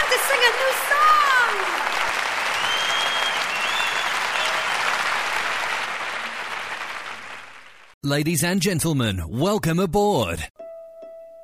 have to sing a new song! Ladies and gentlemen, welcome aboard.